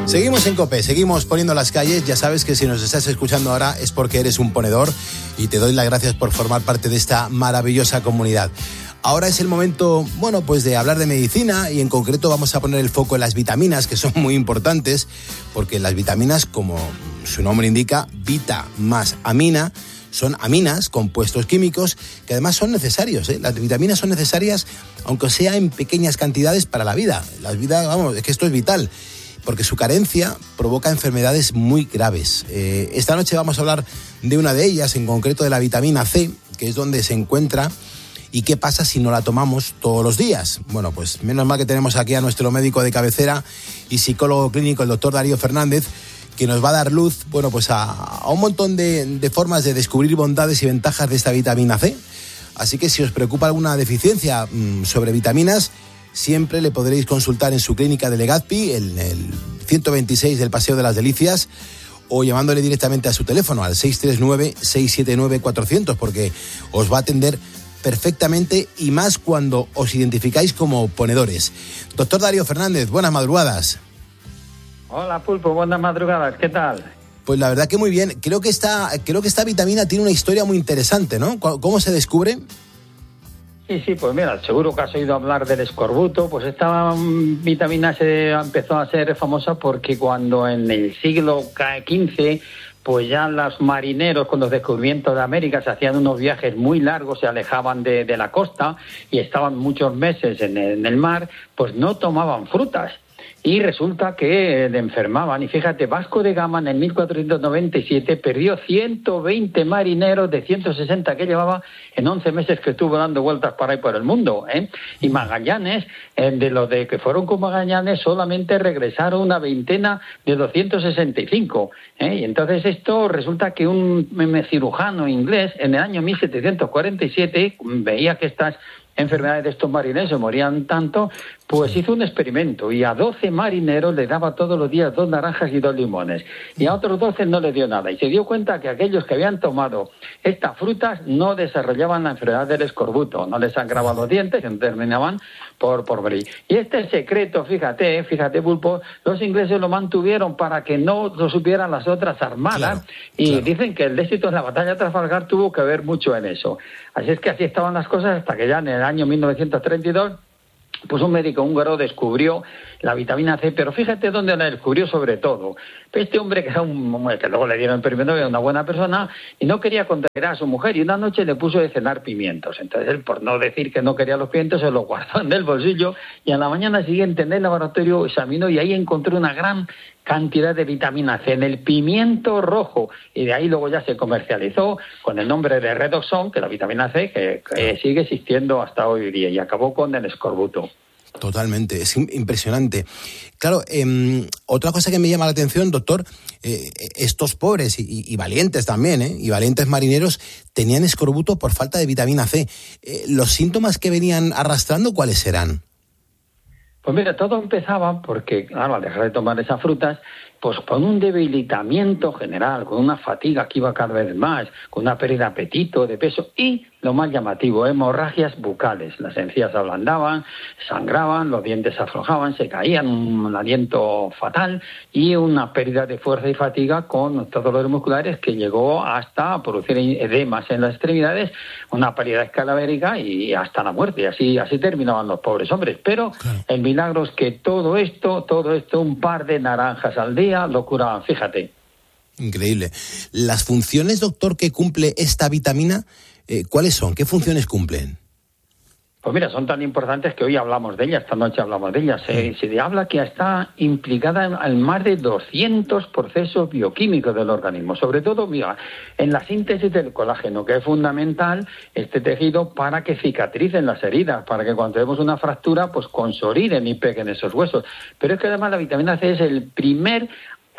Seguimos en COPE, seguimos poniendo las calles. Ya sabes que si nos estás escuchando ahora es porque eres un ponedor y te doy las gracias por formar parte de esta maravillosa comunidad. Ahora es el momento, bueno, pues de hablar de medicina y en concreto vamos a poner el foco en las vitaminas, que son muy importantes, porque las vitaminas, como su nombre indica, vita más amina, son aminas, compuestos químicos, que además son necesarios, ¿eh? Las vitaminas son necesarias, aunque sea en pequeñas cantidades para la vida. La vida, vamos, es que esto es vital, porque su carencia provoca enfermedades muy graves. Esta noche vamos a hablar de una de ellas, en concreto de la vitamina C, que es donde se encuentra. ¿Y qué pasa si no la tomamos todos los días? Bueno, pues menos mal que tenemos aquí a nuestro médico de cabecera y psicólogo clínico, el doctor Darío Fernández, que nos va a dar luz, bueno, pues a un montón de formas de descubrir bondades y ventajas de esta vitamina C. Así que si os preocupa alguna deficiencia sobre vitaminas, siempre le podréis consultar en su clínica de Legazpi, en el 126 del Paseo de las Delicias, o llamándole directamente a su teléfono al 639-679-400, porque os va a atender perfectamente y más cuando os identificáis como ponedores. Doctor Darío Fernández, buenas madrugadas. Hola Pulpo, buenas madrugadas, ¿qué tal? Pues la verdad que muy bien. Creo que esta vitamina tiene una historia muy interesante, ¿no? ¿Cómo se descubre? Sí, pues mira, seguro que has oído hablar del escorbuto. Pues esta vitamina se empezó a ser famosa porque cuando en el siglo XV, pues ya los marineros con los descubrimientos de América se hacían unos viajes muy largos, se alejaban de la costa y estaban muchos meses en el mar, pues no tomaban frutas. Y resulta que enfermaban. Y fíjate, Vasco de Gama en 1497 perdió 120 marineros de 160 que llevaba en 11 meses que estuvo dando vueltas para ahí por el mundo, ¿eh? Y Magallanes, de los de que fueron con Magallanes, solamente regresaron una veintena de 265. Y entonces esto resulta que un cirujano inglés en el año 1747 veía que estas enfermedades de estos marineros se morían tanto, pues hizo un experimento y a 12 marineros les daba todos los días 2 naranjas y 2 limones y a otros 12 no les dio nada y se dio cuenta que aquellos que habían tomado estas frutas no desarrollaban la enfermedad del escorbuto, no les sangraban los dientes y terminaban por morir. Y este secreto, fíjate Pulpo, los ingleses lo mantuvieron para que no lo supieran las otras armadas, dicen que el éxito en la batalla de Trafalgar tuvo que ver mucho en eso. Así es que así estaban las cosas hasta que ya en el año 1932 pues un médico húngaro descubrió la vitamina C, pero fíjate dónde la descubrió sobre todo. Este hombre, que luego le dieron el premio Nobel, era una buena persona, y no quería contraer a su mujer, y una noche le puso de cenar pimientos. Entonces él, por no decir que no quería los pimientos, se los guardó en el bolsillo, y a la mañana siguiente en el laboratorio examinó, y ahí encontró una gran cantidad de vitamina C en el pimiento rojo, y de ahí luego ya se comercializó con el nombre de Redoxon, que la vitamina C que sigue existiendo hasta hoy día, y acabó con el escorbuto. Totalmente, es impresionante. Claro, otra cosa que me llama la atención, doctor, estos pobres y valientes también, y valientes marineros tenían escorbuto por falta de vitamina C. ¿Los síntomas que venían arrastrando cuáles eran? Pues mira, todo empezaba porque, claro, al dejar de tomar esas frutas, pues con un debilitamiento general, con una fatiga que iba cada vez más, con una pérdida de apetito, de peso y, lo más llamativo, hemorragias bucales. Las encías se ablandaban, sangraban, los dientes se aflojaban, se caían, un aliento fatal y una pérdida de fuerza y fatiga con todos los musculares que llegó hasta producir edemas en las extremidades, una paridad escalavérica y hasta la muerte. Y así terminaban los pobres hombres. Pero el milagro es que todo esto, un par de naranjas al día, lo curaban, fíjate. Increíble. Las funciones, doctor, que cumple esta vitamina, ¿cuáles son? ¿Qué funciones cumplen? Pues mira, son tan importantes que hoy hablamos de ellas, esta noche hablamos de ellas. Se habla que está implicada en más de 200 procesos bioquímicos del organismo, sobre todo, mira, en la síntesis del colágeno, que es fundamental este tejido para que cicatricen las heridas, para que cuando tenemos una fractura, pues consoliden y peguen esos huesos. Pero es que además la vitamina C es el primer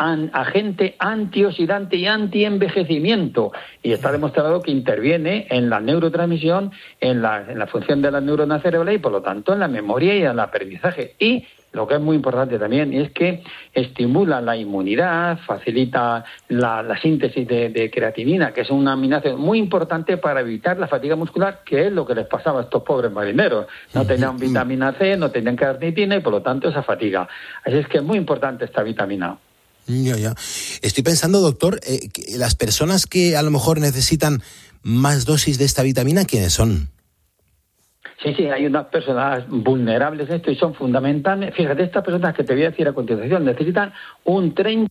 agente antioxidante y antienvejecimiento y está demostrado que interviene en la neurotransmisión, en la función de las neuronas cerebrales y por lo tanto en la memoria y en el aprendizaje. Y lo que es muy importante también, es que estimula la inmunidad, facilita la síntesis de creatinina, que es un aminoácido muy importante para evitar la fatiga muscular, que es lo que les pasaba a estos pobres marineros. No tenían vitamina C, no tenían carnitina y por lo tanto esa fatiga. Así es que es muy importante esta vitamina. Ya. Estoy pensando, doctor, que las personas que a lo mejor necesitan más dosis de esta vitamina, ¿quiénes son? Sí, hay unas personas vulnerables a esto y son fundamentales. Fíjate, estas personas que te voy a decir a continuación necesitan un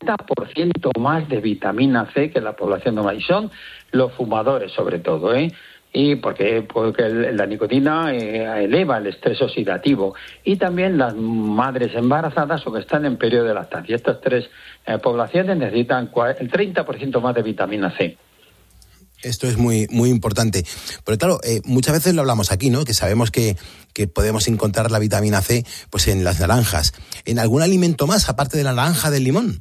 30% más de vitamina C que la población normal. Y son los fumadores, sobre todo, Y porque la nicotina eleva el estrés oxidativo. Y también las madres embarazadas o que están en periodo de lactancia. Estas tres poblaciones necesitan el 30% más de vitamina C. Esto es muy, muy importante. Pero claro, muchas veces lo hablamos aquí, ¿no? Que sabemos que podemos encontrar la vitamina C pues en las naranjas. ¿En algún alimento más, aparte de la naranja, del limón?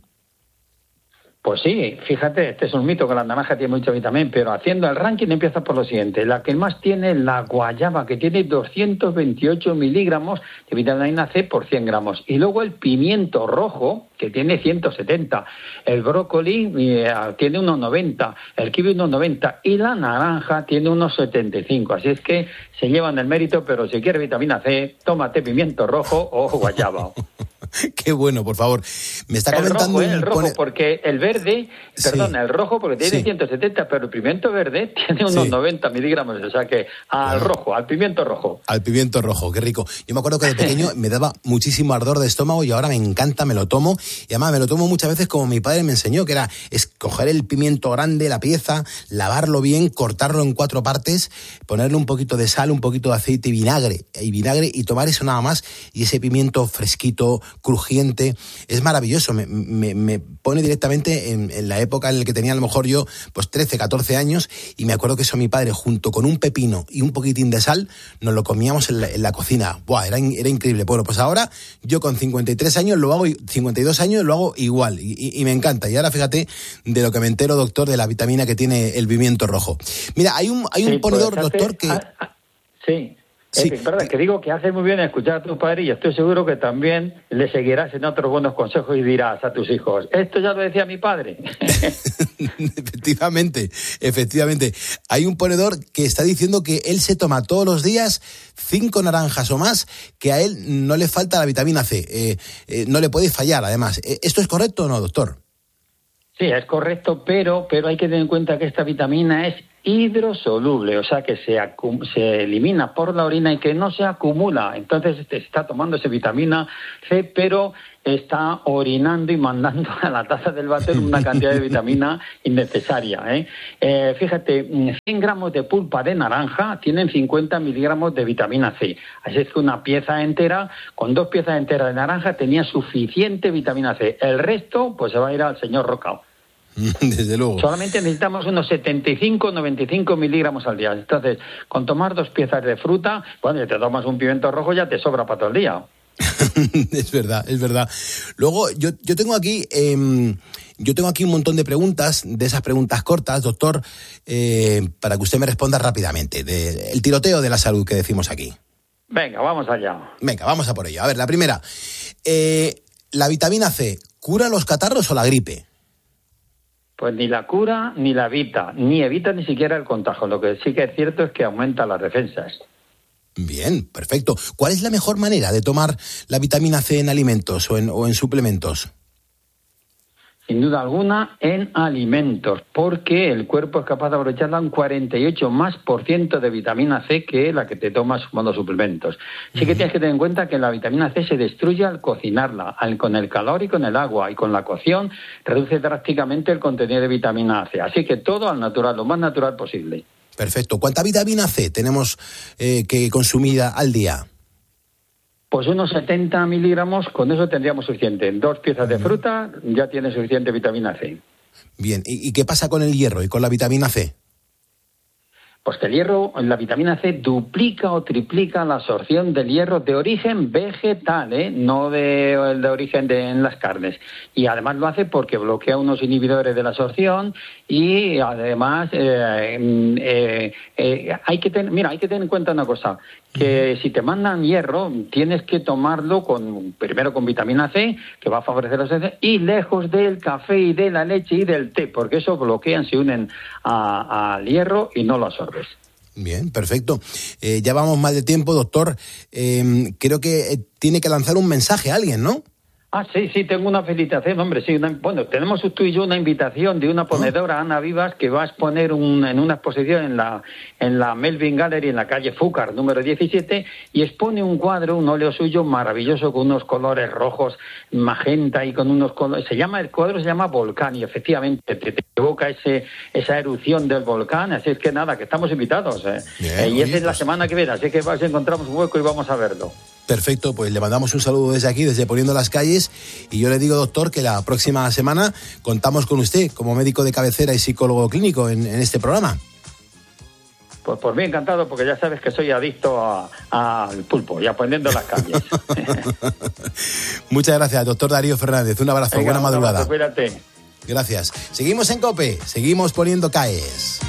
Pues sí, fíjate, este es un mito que la naranja tiene mucha vitamina, pero haciendo el ranking empieza por lo siguiente. La que más tiene es la guayaba, que tiene 228 miligramos de vitamina C por 100 gramos. Y luego el pimiento rojo, que tiene 170. El brócoli tiene unos 90, el kiwi unos 90 y la naranja tiene unos 75. Así es que se llevan el mérito, pero si quieres vitamina C, tómate pimiento rojo o guayaba. Qué bueno, por favor. Me está comentando... El rojo, porque el verde, el rojo porque tiene 170, pero el pimiento verde tiene unos 90 miligramos, o sea que al pimiento rojo. Al pimiento rojo, qué rico. Yo me acuerdo que de pequeño me daba muchísimo ardor de estómago y ahora me encanta, me lo tomo. Y además me lo tomo muchas veces como mi padre me enseñó, que era escoger el pimiento grande, la pieza, lavarlo bien, cortarlo en 4 partes, ponerle un poquito de sal, un poquito de aceite y vinagre y tomar eso nada más. Y ese pimiento fresquito, crujiente, es maravilloso. Me pone directamente en la época en la que tenía a lo mejor yo pues 13, 14 años y me acuerdo que eso mi padre junto con un pepino y un poquitín de sal nos lo comíamos en la cocina. ¡Buah! Era increíble. Bueno, pues ahora yo con 53 años lo hago, 52 años lo hago igual y me encanta. Y ahora fíjate de lo que me entero, doctor, de la vitamina que tiene el pimiento rojo. Mira, hay un ponedor, doctor, que... Sí. Es verdad que digo que haces muy bien escuchar a tu padre y estoy seguro que también le seguirás en otros buenos consejos y dirás a tus hijos, esto ya lo decía mi padre. Efectivamente. Hay un ponedor que está diciendo que él se toma todos los días 5 naranjas o más, que a él no le falta la vitamina C. No le puede fallar, además. ¿Esto es correcto o no, doctor? Sí, es correcto, pero hay que tener en cuenta que esta vitamina es hidrosoluble, o sea que se elimina por la orina y que no se acumula. Entonces te está tomando esa vitamina C, pero está orinando y mandando a la taza del váter una cantidad de vitamina innecesaria. Fíjate, 100 gramos de pulpa de naranja tienen 50 miligramos de vitamina C. Así es que una pieza entera, con 2 piezas enteras de naranja, tenía suficiente vitamina C. El resto, pues se va a ir al señor Rocao. Desde luego. Solamente necesitamos unos 75-95 miligramos al día. Entonces, con tomar 2 piezas de fruta, cuando te tomas un pimiento rojo ya te sobra para todo el día. Es verdad. Luego, yo tengo aquí un montón de preguntas, de esas preguntas cortas, doctor, para que usted me responda rápidamente. El tiroteo de la salud que decimos aquí. Venga, vamos allá. Venga, vamos a por ello. A ver, la primera. ¿La vitamina C cura los catarros o la gripe? Pues ni la cura ni la evita, ni siquiera el contagio. Lo que sí que es cierto es que aumenta las defensas. Bien, perfecto. ¿Cuál es la mejor manera de tomar la vitamina C en alimentos o en suplementos? Sin duda alguna, en alimentos, porque el cuerpo es capaz de aprovecharla un 48% de vitamina C que la que te tomas tomando suplementos. Sí que tienes que tener en cuenta que la vitamina C se destruye al cocinarla, con el calor y con el agua, y con la cocción reduce drásticamente el contenido de vitamina C. Así que todo al natural, lo más natural posible. Perfecto. ¿Cuánta vitamina C tenemos que consumir al día? Pues unos 70 miligramos, con eso tendríamos suficiente. En 2 piezas de fruta ya tiene suficiente vitamina C. Bien, ¿y qué pasa con el hierro y con la vitamina C? Pues que el hierro, la vitamina C, duplica o triplica la absorción del hierro de origen vegetal, no de origen en las carnes. Y además lo hace porque bloquea unos inhibidores de la absorción y además hay que tener en cuenta una cosa, que si te mandan hierro tienes que tomarlo primero con vitamina C, que va a favorecer la absorción, y lejos del café y de la leche y del té, porque eso bloquean, se unen al hierro y no lo absorbes. Bien, perfecto. Ya vamos mal de tiempo, doctor. Creo que tiene que lanzar un mensaje a alguien, ¿no? Sí, tengo una felicitación, hombre, sí. Tenemos tú y yo una invitación de una ponedora, Ana Vivas, que va a exponer en una exposición en la Melvin Gallery, en la calle Fúcar, número 17, y expone un cuadro, un óleo suyo maravilloso, con unos colores rojos, magenta, y con unos colores... El cuadro se llama Volcán, y efectivamente te evoca esa erupción del volcán, así es que nada, que estamos invitados, Bien, y esa es la semana que viene, así que encontramos un hueco y vamos a verlo. Perfecto, pues le mandamos un saludo desde aquí, desde Poniendo las Calles, y yo le digo, doctor, que la próxima semana contamos con usted como médico de cabecera y psicólogo clínico en este programa. Pues por mí encantado, porque ya sabes que soy adicto al pulpo y a Poniendo las Calles. Muchas gracias, doctor Darío Fernández. Un abrazo, buena madrugada. Cuídate. Gracias. Seguimos en COPE, seguimos poniendo CAES.